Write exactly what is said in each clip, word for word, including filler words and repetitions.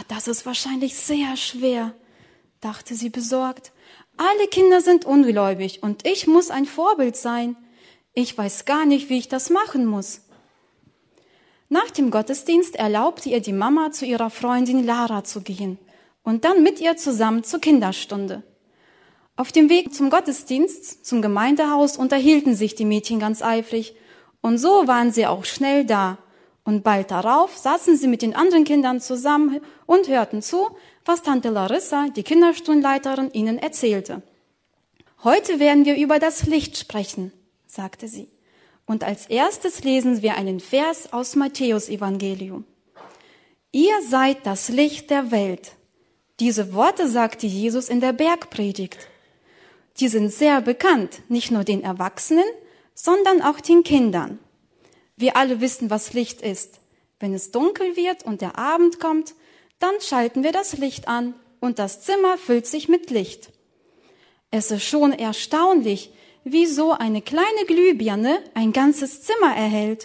das ist wahrscheinlich sehr schwer, dachte sie besorgt. Alle Kinder sind ungläubig und ich muss ein Vorbild sein. Ich weiß gar nicht, wie ich das machen muss. Nach dem Gottesdienst erlaubte ihr die Mama, zu ihrer Freundin Lara zu gehen und dann mit ihr zusammen zur Kinderstunde. Auf dem Weg zum Gottesdienst, zum Gemeindehaus, unterhielten sich die Mädchen ganz eifrig und so waren sie auch schnell da. Und bald darauf saßen sie mit den anderen Kindern zusammen und hörten zu, was Tante Larissa, die Kinderstundenleiterin, ihnen erzählte. Heute werden wir über das Licht sprechen, sagte sie. Und als erstes lesen wir einen Vers aus Matthäus-Evangelium. Ihr seid das Licht der Welt. Diese Worte sagte Jesus in der Bergpredigt. Die sind sehr bekannt, nicht nur den Erwachsenen, sondern auch den Kindern. Wir alle wissen, was Licht ist. Wenn es dunkel wird und der Abend kommt, dann schalten wir das Licht an und das Zimmer füllt sich mit Licht. Es ist schon erstaunlich, wie so eine kleine Glühbirne ein ganzes Zimmer erhält.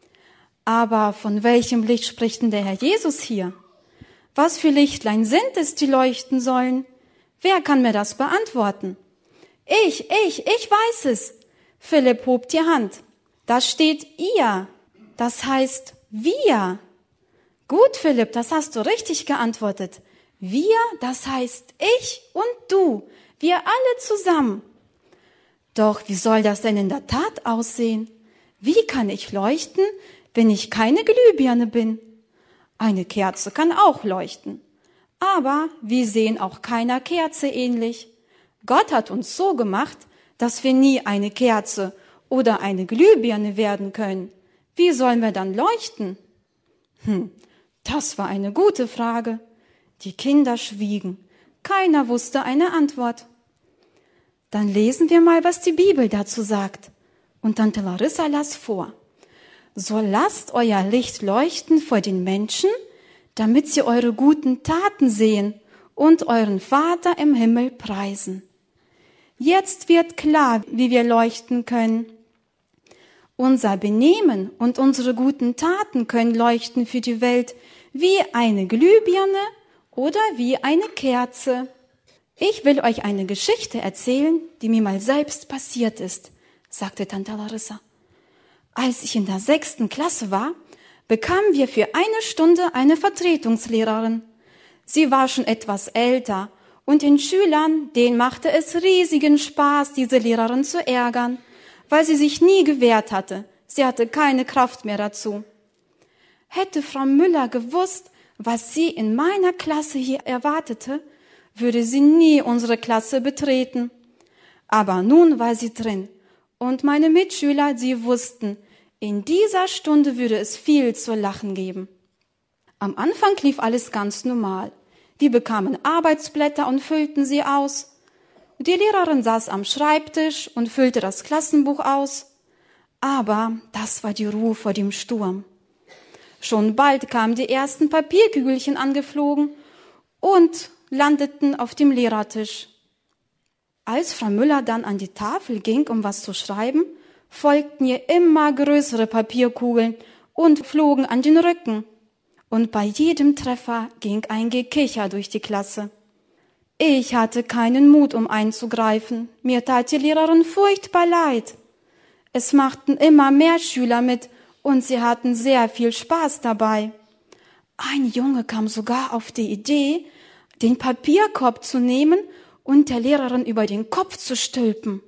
Aber von welchem Licht spricht denn der Herr Jesus hier? Was für Lichtlein sind es, die leuchten sollen? Wer kann mir das beantworten? Ich, ich, ich weiß es. Philipp hob die Hand. Da steht ihr. Das heißt wir. Gut, Philipp, das hast du richtig geantwortet. Wir, das heißt ich und du. Wir alle zusammen. Doch wie soll das denn in der Tat aussehen? Wie kann ich leuchten, wenn ich keine Glühbirne bin? Eine Kerze kann auch leuchten. Aber wir sehen auch keiner Kerze ähnlich. Gott hat uns so gemacht, dass wir nie eine Kerze oder eine Glühbirne werden können. Wie sollen wir dann leuchten? Hm, das war eine gute Frage. Die Kinder schwiegen. Keiner wusste eine Antwort. Dann lesen wir mal, was die Bibel dazu sagt. Und Tante Larissa las vor. So lasst euer Licht leuchten vor den Menschen, damit sie eure guten Taten sehen und euren Vater im Himmel preisen. Jetzt wird klar, wie wir leuchten können. Unser Benehmen und unsere guten Taten können leuchten für die Welt wie eine Glühbirne oder wie eine Kerze. Ich will euch eine Geschichte erzählen, die mir mal selbst passiert ist, sagte Tante Larissa. Als ich in der sechsten Klasse war, bekamen wir für eine Stunde eine Vertretungslehrerin. Sie war schon etwas älter und den Schülern, denen machte es riesigen Spaß, diese Lehrerin zu ärgern, weil sie sich nie gewehrt hatte. Sie hatte keine Kraft mehr dazu. Hätte Frau Müller gewusst, was sie in meiner Klasse hier erwartete, würde sie nie unsere Klasse betreten. Aber nun war sie drin und meine Mitschüler, sie wussten, in dieser Stunde würde es viel zu lachen geben. Am Anfang lief alles ganz normal. Wir bekamen Arbeitsblätter und füllten sie aus. Die Lehrerin saß am Schreibtisch und füllte das Klassenbuch aus. Aber das war die Ruhe vor dem Sturm. Schon bald kamen die ersten Papierkügelchen angeflogen und landeten auf dem Lehrertisch. Als Frau Müller dann an die Tafel ging, um was zu schreiben, folgten ihr immer größere Papierkugeln und flogen an den Rücken. Und bei jedem Treffer ging ein Gekicher durch die Klasse. Ich hatte keinen Mut, um einzugreifen. Mir tat die Lehrerin furchtbar leid. Es machten immer mehr Schüler mit und sie hatten sehr viel Spaß dabei. Ein Junge kam sogar auf die Idee, den Papierkorb zu nehmen und der Lehrerin über den Kopf zu stülpen.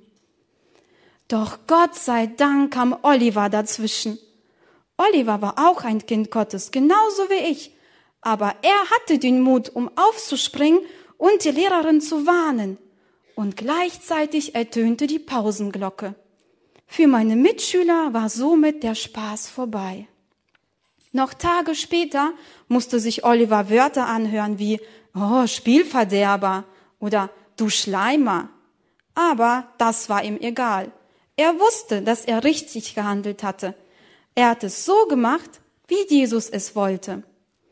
Doch Gott sei Dank kam Oliver dazwischen. Oliver war auch ein Kind Gottes, genauso wie ich. Aber er hatte den Mut, um aufzuspringen und die Lehrerin zu warnen. Und gleichzeitig ertönte die Pausenglocke. Für meine Mitschüler war somit der Spaß vorbei. Noch Tage später musste sich Oliver Wörter anhören wie »Oh, Spielverderber« oder »Du Schleimer«. Aber das war ihm egal. Er wusste, dass er richtig gehandelt hatte. Er hat es so gemacht, wie Jesus es wollte.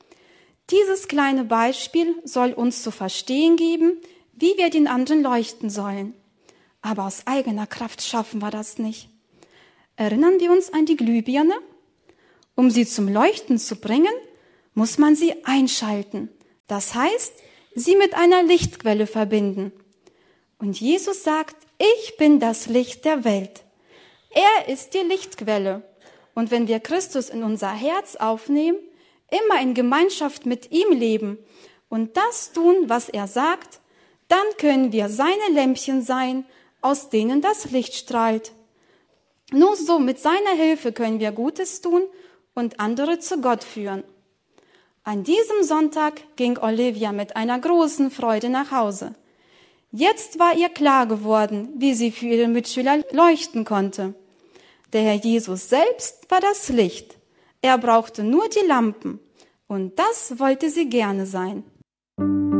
Dieses kleine Beispiel soll uns zu verstehen geben, wie wir den anderen leuchten sollen. Aber aus eigener Kraft schaffen wir das nicht. Erinnern wir uns an die Glühbirne? Um sie zum Leuchten zu bringen, muss man sie einschalten. Das heißt, sie mit einer Lichtquelle verbinden. Und Jesus sagt, ich bin das Licht der Welt. Er ist die Lichtquelle. Und wenn wir Christus in unser Herz aufnehmen, immer in Gemeinschaft mit ihm leben und das tun, was er sagt, dann können wir seine Lämpchen sein, aus denen das Licht strahlt. Nur so mit seiner Hilfe können wir Gutes tun und andere zu Gott führen. An diesem Sonntag ging Olivia mit einer großen Freude nach Hause. Jetzt war ihr klar geworden, wie sie für ihre Mitschüler leuchten konnte. Der Herr Jesus selbst war das Licht. Er brauchte nur die Lampen. Und das wollte sie gerne sein.